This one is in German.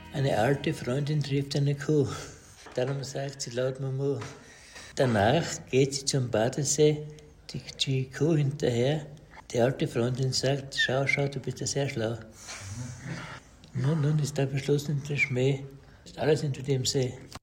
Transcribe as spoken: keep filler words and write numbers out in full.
Eine alte Freundin trifft eine Kuh. Darum sagt sie laut Mumu. Danach geht sie zum Badesee, die, die Kuh hinterher. Die alte Freundin sagt, schau, schau, du bist ja sehr schlau. Nun, nun ist da beschlossen der Schmäh, ist alles hinter dem See.